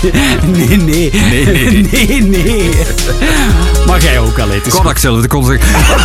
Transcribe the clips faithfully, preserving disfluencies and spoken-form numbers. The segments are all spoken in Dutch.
Nee, nee. Nee, nee. Nee, nee. Maar jij ook al eten. Kon ik zelf, de kon zeggen.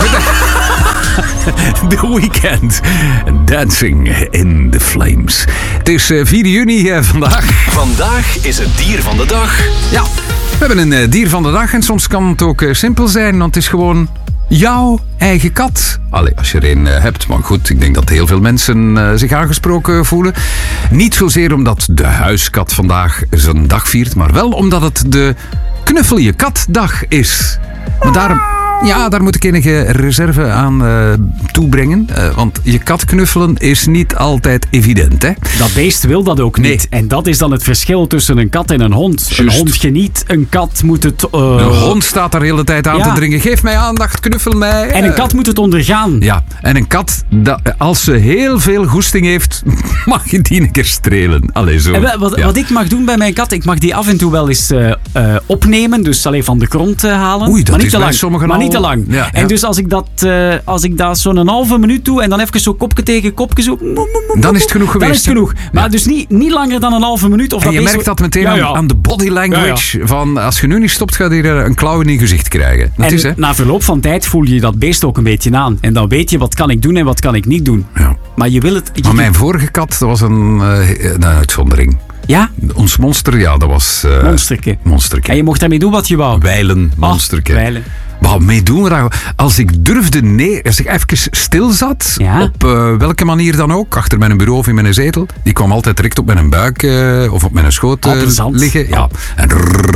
The Weeknd. Dancing in the Flames. Het is vier juni uh, vandaag. Vandaag is het dier van de dag. Ja, we hebben een uh, dier van de dag. En soms kan het ook uh, simpel zijn, want het is gewoon jouw eigen kat. Allee, als je er een uh, hebt. Maar goed, ik denk dat heel veel mensen uh, zich aangesproken voelen. Niet zozeer omdat de huiskat vandaag zijn dag viert, maar wel omdat het de Knuffel je katdag is. Maar daarom... Ja, daar moet ik enige reserve aan uh, toebrengen. Uh, want je kat knuffelen is niet altijd evident, hè? Dat beest wil dat ook niet. Nee. En dat is dan het verschil tussen een kat en een hond. Just. Een hond geniet, een kat moet het... Uh... Een hond staat daar de hele tijd aan Ja. te dringen. Geef mij aandacht, knuffel mij. En een kat moet het ondergaan. Ja, en een kat, dat, als ze heel veel goesting heeft, mag je die een keer strelen. Allee, zo. En wat, wat, Ja. wat ik mag doen bij mijn kat, ik mag die af en toe wel eens uh, uh, opnemen. Dus alleen van de grond uh, halen. Oei, dat maar niet is te bij lang. sommigen Maar al- niet te lang. Ja, en ja. dus als ik dat, uh, als ik dat zo'n halve minuut doe en dan even zo kopje tegen kopje zo... Dan is het genoeg Dan geweest. is het genoeg. Maar Ja. dus niet, niet langer dan een halve minuut. Of En je beest merkt zo- dat meteen Ja, ja. Aan, aan de body language. Van, als je nu niet stopt, gaat hij er een klauw in je gezicht krijgen. Dat En is, hè? na verloop van tijd voel je dat beest ook een beetje aan. En dan weet je wat kan ik doen en wat kan ik niet doen. Ja. Maar je wil het... je- Maar mijn vorige kat, dat was een, uh, een uitzondering. Ja? Ons monster, ja, dat was... Uh, Monsterke. Monsterke. En je mocht daarmee doen wat je wou. Wijlen, monsterke. Ah, wijlen. Wat mee doen we daar? Als ik durfde neer, als ik even stil zat, Ja. op uh, welke manier dan ook, achter mijn bureau of in mijn zetel, die kwam altijd direct op mijn buik uh, of op mijn schoot uh, Ah, plezant. liggen. Ja. En,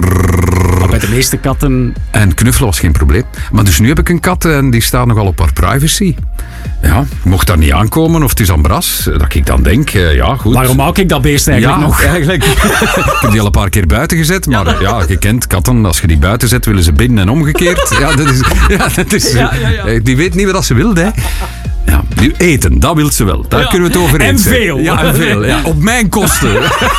Maar bij de meeste katten... en knuffelen was geen probleem. Maar dus nu heb ik een kat en die staat nogal op haar privacy. Ja, mocht daar niet aankomen of het is aan bras, dat ik dan denk, uh, ja goed. Waarom hou ik dat beest eigenlijk ja, nog? eigenlijk. Ik heb die al een paar keer buiten gezet, maar ja, je kent katten, als je die buiten zet, willen ze binnen en omgekeerd. Ja, dat is... Ja, dat is Ja, ja, ja. Die weet niet wat ze wil, hè. Ja, die eten, dat wil ze wel. Daar Ja. kunnen we het over En eens zijn. veel. Ja, en veel. Ja, op mijn kosten.